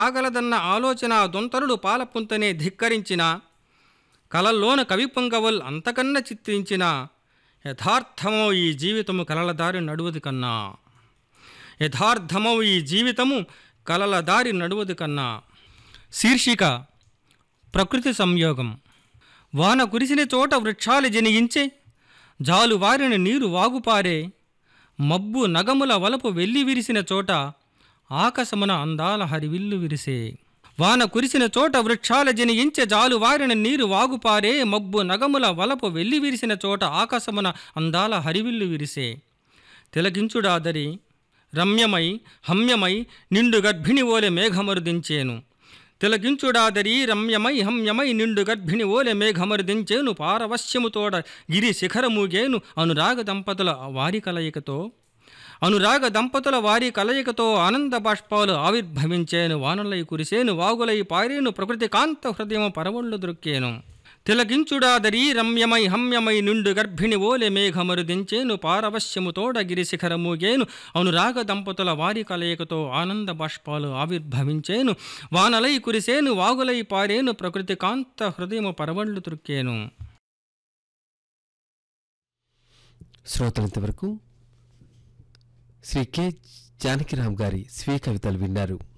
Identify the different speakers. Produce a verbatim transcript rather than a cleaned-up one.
Speaker 1: ఆగలదన్న ఆలోచన దొంతరుడు పాలపుంతనే ధిక్కరించిన కలల్లోన కవిపొంగవల్ అంతకన్నా చిత్రించిన యథార్థమో ఈ జీవితము కలల దారి నడువది కన్నా యథార్థమో ఈ జీవితము కలల దారి నడువది కన్నా. శీర్షిక ప్రకృతి సంయోగం. వాన కురిసిన చోట వృక్షాలు జనిగించే, జాలువారిన నీరు వాగుపారే, మబ్బు నగముల వలపు వెల్లి విరిసిన చోట ఆకాశమున అందాల హరివిల్లు విరిసే. వాన కురిసిన చోట వృక్షాల జనిగించే, జాలువారిన నీరు వాగుపారే, మబ్బు నగముల వలపు వెల్లి విరిసిన చోట ఆకాశమున అందాల హరివిల్లు విరిసే. తిలకించుడాదరి రమ్యమై హమ్యమై నిండు గర్భిణి ఓలె మేఘమరుదించేను. తిలకించుడాదరి రమ్యమై హమ్యమై నిండు గర్భిణి ఓలె మేఘమరుదించేను. పారవశ్యముతోడ గిరి శిఖరమూగేను అనురాగ దంపతుల వారి కలయికతో అనురాగ దంపతుల వారి కలయికతో ఆనంద బాష్పాలు ఆవిర్భవించేను. వానలై కురిసేను, వాగులై పారేను, ప్రకృతి కాంత హృదయము పరవళ్ళు దొరికేను. తిలకించుడాదరి రమ్యమై హమ్యమై నిండు గర్భిణి ఓలె మేఘమరుదించేను. పారవశ్యముతోడ గిరి శిఖరమూగేను అనురాగ దంపతుల వారి కలయికతో ఆనంద బాష్పాలు ఆవిర్భవించేను. వానలై కురిసేను, వాగులై పారేను, ప్రకృతి కాంత హృదయము పరవళ్ళు దొరికేను.
Speaker 2: శ్రోతలంతవరకు శ్రీ కె జానకిరామ్ గారి స్వీయ కవితలు విన్నారు.